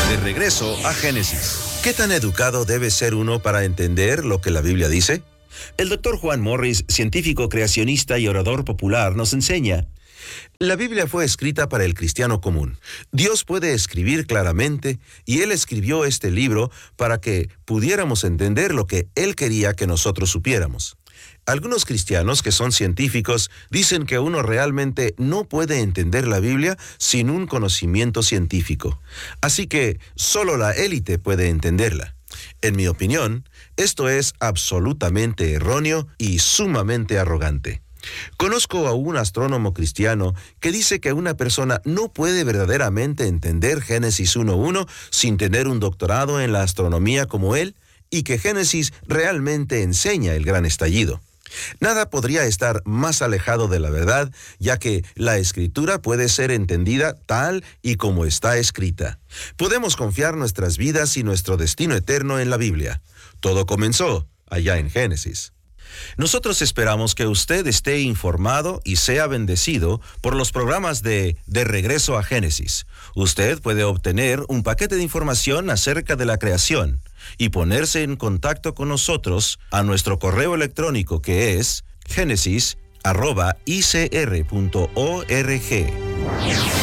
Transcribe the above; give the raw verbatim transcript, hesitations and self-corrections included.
De regreso a Génesis. ¿Qué tan educado debe ser uno para entender lo que la Biblia dice? El doctor Juan Morris, científico creacionista y orador popular, nos enseña: la Biblia fue escrita para el cristiano común. Dios puede escribir claramente, y Él escribió este libro para que pudiéramos entender lo que Él quería que nosotros supiéramos. Algunos cristianos que son científicos dicen que uno realmente no puede entender la Biblia sin un conocimiento científico. Así que solo la élite puede entenderla. En mi opinión, esto es absolutamente erróneo y sumamente arrogante. Conozco a un astrónomo cristiano que dice que una persona no puede verdaderamente entender Génesis uno uno sin tener un doctorado en la astronomía como él, y que Génesis realmente enseña el gran estallido. Nada podría estar más alejado de la verdad, ya que la Escritura puede ser entendida tal y como está escrita. Podemos confiar nuestras vidas y nuestro destino eterno en la Biblia. Todo comenzó allá en Génesis. Nosotros esperamos que usted esté informado y sea bendecido por los programas de De Regreso a Génesis. Usted puede obtener un paquete de información acerca de la creación y ponerse en contacto con nosotros a nuestro correo electrónico, que es génesis arroba i c r punto org.